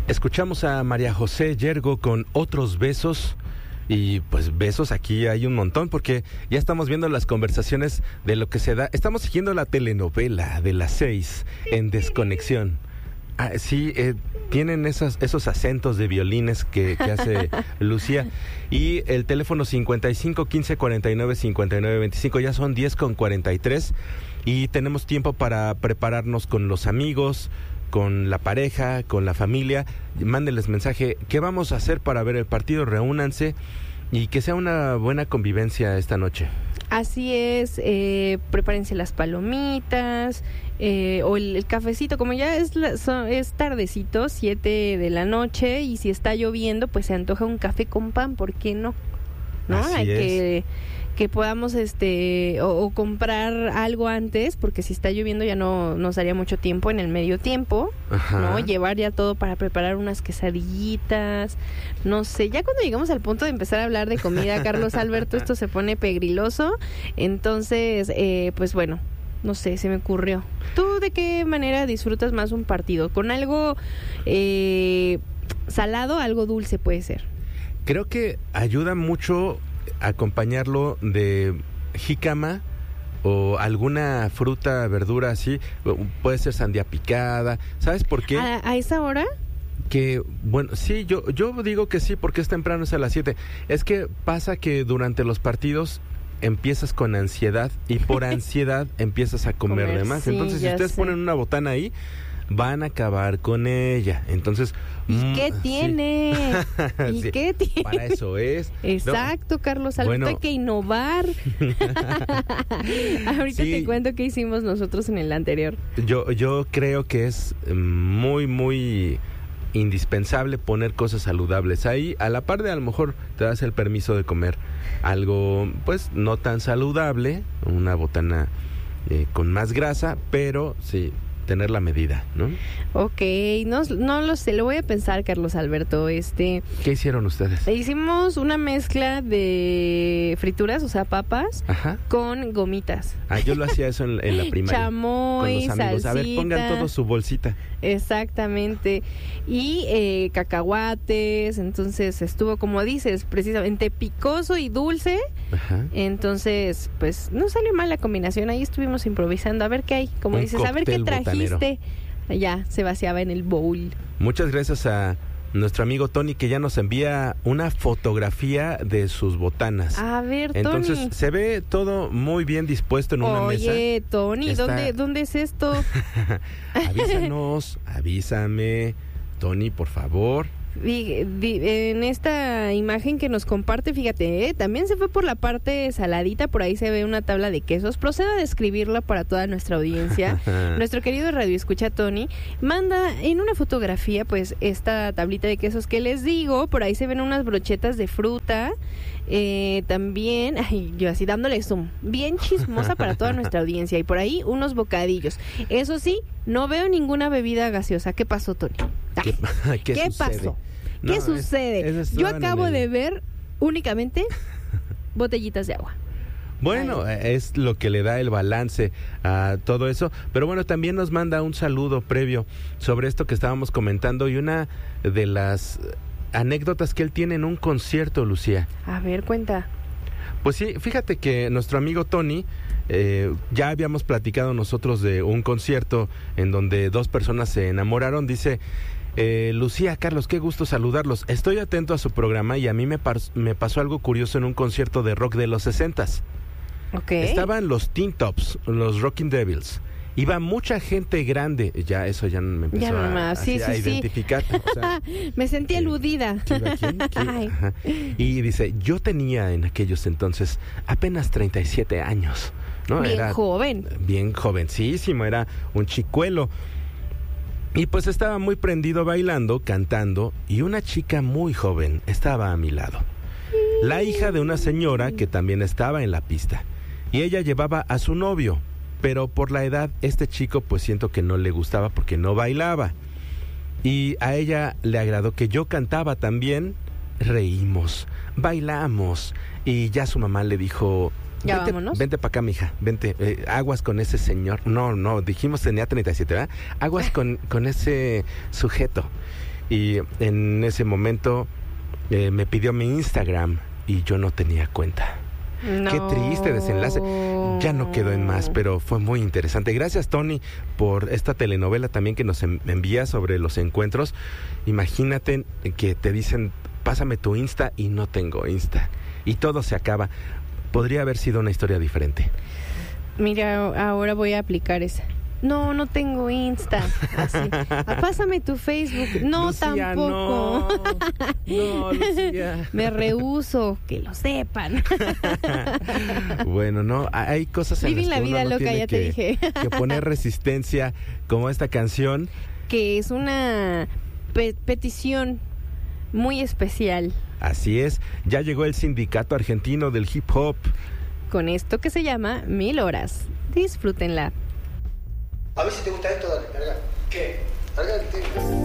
Escuchamos a María José Yergo con Otros Besos. Y pues besos aquí hay un montón, porque ya estamos viendo las conversaciones de lo que se da. Estamos siguiendo la telenovela de las 6 en Desconexión. Sí, tienen esos acentos de violines que hace Lucía. Y el teléfono 55 15 49 59 25, ya son 10:43. Y tenemos tiempo para prepararnos con los amigos, con la pareja, con la familia. Mándenles mensaje, ¿qué vamos a hacer para ver el partido? Reúnanse y que sea una buena convivencia esta noche. Así es, prepárense las palomitas o el cafecito, como ya es tardecito, 7 de la noche, y si está lloviendo, pues se antoja un café con pan, ¿por qué no? ¿No? Así Hay es. que podamos o comprar algo antes, porque si está lloviendo ya no nos daría mucho tiempo en el medio tiempo. Ajá. ¿No? Llevar ya todo para preparar unas quesadillitas, no sé, ya cuando llegamos al punto de empezar a hablar de comida, Carlos Alberto, esto se pone pegriloso. Entonces, pues bueno, no sé, se me ocurrió. ¿Tú de qué manera disfrutas más un partido? ¿Con algo salado, algo dulce puede ser? Creo que ayuda mucho acompañarlo de jícama o alguna fruta, verdura así. Puede ser sandía picada. ¿Sabes por qué? ¿A esa hora? Que, bueno, sí, yo digo que sí, porque es temprano, es a las 7. Es que pasa que durante los partidos empiezas con ansiedad y por ansiedad empiezas a comer de más. Sí, entonces, si ustedes ponen una botana ahí, van a acabar con ella. Entonces, ¿y qué tiene? ¿Y sí, qué tiene? para eso es. Exacto, Carlos Alberto, bueno, hay que innovar. Ahorita sí, te cuento qué hicimos nosotros en el anterior. Yo creo que es muy, muy indispensable poner cosas saludables ahí, a la par de a lo mejor te das el permiso de comer algo pues no tan saludable, una botana con más grasa, pero sí tener la medida, ¿no? Ok, no lo sé, lo voy a pensar, Carlos Alberto. ¿Qué hicieron ustedes? Hicimos una mezcla de frituras, o sea, papas, Ajá, con gomitas. yo lo hacía eso en la primaria. Chamoy, con los amigos. salsita. A ver, pongan todos su bolsita. Exactamente. Y cacahuates, entonces estuvo, como dices, precisamente picoso y dulce. Ajá. Entonces, pues no salió mal la combinación, ahí estuvimos improvisando, a ver qué hay, como Un dices, a ver qué cóctel trajiste. botanero. Ya se vaciaba en el bowl. Muchas gracias a nuestro amigo Tony, que ya nos envía una fotografía de sus botanas. A ver, Tony. Entonces, se ve todo muy bien dispuesto en una mesa. Oye, Tony, Está... ¿dónde es esto? Avísanos, avísame, Tony, por favor. En esta imagen que nos comparte, fíjate, también se fue por la parte saladita, por ahí se ve una tabla de quesos. Procedo a describirla para toda nuestra audiencia. Nuestro querido radioescucha Tony manda en una fotografía pues esta tablita de quesos que les digo, por ahí se ven unas brochetas de fruta, también, yo así dándole zoom, bien chismosa para toda nuestra audiencia, y por ahí unos bocadillos. Eso sí, no veo ninguna bebida gaseosa. ¿Qué pasó, Tony? ¿Qué pasó? ¿Qué sucede? Yo acabo de ver únicamente botellitas de agua. Bueno, Ay. es lo que le da el balance a todo eso. Pero bueno, también nos manda un saludo previo sobre esto que estábamos comentando y una de las anécdotas que él tiene en un concierto, Lucía. A ver, cuenta. Pues sí, fíjate que nuestro amigo Tony, ya habíamos platicado nosotros de un concierto en donde dos personas se enamoraron. Dice, Lucía, Carlos, qué gusto saludarlos. Estoy atento a su programa y a mí me pasó algo curioso en un concierto de rock de los 60s. Okay. Estaban los Teen Tops, los Rocking Devils. Iba mucha gente grande, ya eso ya me empezó a identificar. O sea, me sentí aludida. ¿Quién? Ajá. Y dice, yo tenía en aquellos entonces apenas 37 años. ¿No? Bien joven. Bien jovencísimo, era un chicuelo. Y pues estaba muy prendido bailando, cantando, y una chica muy joven estaba a mi lado. La hija de una señora que también estaba en la pista. Y ella llevaba a su novio. Pero por la edad, este chico pues siento que no le gustaba porque no bailaba. Y a ella le agradó que yo cantaba también. Reímos, bailamos. Y ya su mamá le dijo, ya vámonos. Vente para acá, mija, vente, aguas con ese señor. No, dijimos tenía 37, ¿verdad? Aguas con ese sujeto. y en ese momento me pidió mi Instagram y yo no tenía cuenta. No. Qué triste desenlace. Ya no quedó en más, pero fue muy interesante. Gracias, Tony, por esta telenovela también que nos envía sobre los encuentros. Imagínate que te dicen, pásame tu Insta y no tengo Insta. Y todo se acaba. Podría haber sido una historia diferente. Mira, ahora voy a aplicar esa. No tengo Insta. Así. Pásame tu Facebook. No, Lucía, tampoco. No, Lucía. Me rehúso, que lo sepan. Bueno, no, hay cosas en Viví las la que vida uno no loca, tiene ya te dije. que poner resistencia, como esta canción. Que es una petición muy especial. Así es, ya llegó el Sindicato Argentino del Hip Hop. Con esto que se llama 1000 horas. Disfrútenla. A ver si te gusta esto, dale, carga. ¿Qué? Carga el tema.